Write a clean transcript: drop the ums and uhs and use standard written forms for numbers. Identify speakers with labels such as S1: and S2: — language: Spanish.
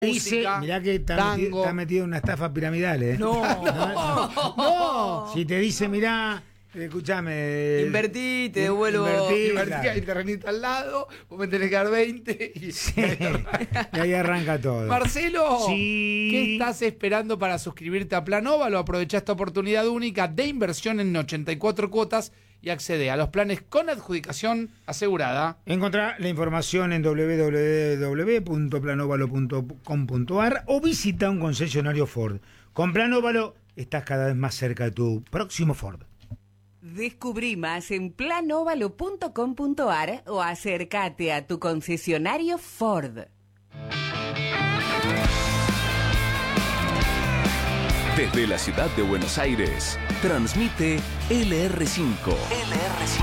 S1: Dice,
S2: música,
S1: mirá que está metido en una estafa piramidal, ¿eh?
S2: No.
S1: Si te dice, mirá, escúchame.
S3: Invertí, te devuelvo.
S2: Invertí, hay terrenito al lado, vos me tenés que dar 20 y,
S1: Sí, y ahí arranca todo.
S2: Marcelo,
S1: Sí.
S2: ¿qué estás esperando para suscribirte a Plan Óvalo? Aprovecha esta oportunidad única de inversión en 84 cuotas y accede a los planes con adjudicación asegurada.
S1: Encontrá la información en www.planovalo.com.ar o visita un concesionario Ford. Con Plan Óvalo estás cada vez más cerca de tu próximo Ford.
S4: Descubrí más en planovalo.com.ar o acércate a tu concesionario Ford.
S5: Desde la ciudad de Buenos Aires, transmite LR5.